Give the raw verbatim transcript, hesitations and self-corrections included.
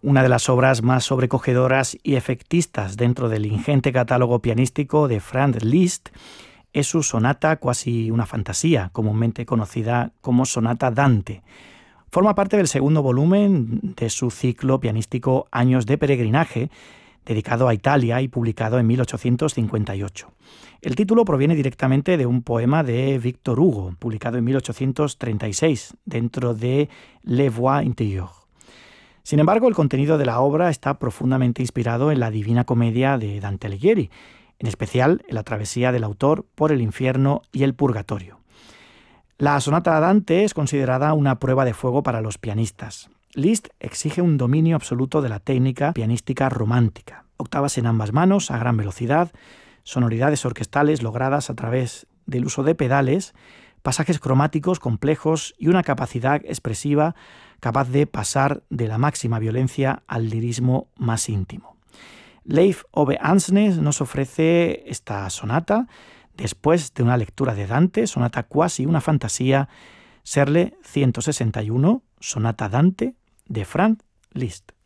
Una de las obras más sobrecogedoras y efectistas dentro del ingente catálogo pianístico de Franz Liszt es su sonata Quasi una fantasía, comúnmente conocida como sonata Dante. Forma parte del segundo volumen de su ciclo pianístico Años de peregrinaje, dedicado a Italia y publicado en mil ochocientos cincuenta y ocho. El título proviene directamente de un poema de Victor Hugo, publicado en mil ochocientos treinta y seis, dentro de Les Voix intérieures. Sin embargo, el contenido de la obra está profundamente inspirado en la Divina Comedia de Dante Alighieri, en especial en la travesía del autor por el infierno y el purgatorio. La sonata Dante es considerada una prueba de fuego para los pianistas. Liszt exige un dominio absoluto de la técnica pianística romántica, octavas en ambas manos a gran velocidad, sonoridades orquestales logradas a través del uso de pedales, pasajes cromáticos complejos y una capacidad expresiva capaz de pasar de la máxima violencia al lirismo más íntimo. Leif Ove Andsnes nos ofrece esta sonata después de una lectura de Dante, sonata Quasi una fantasía, Serle ciento sesenta y uno, sonata Dante de Franz Liszt.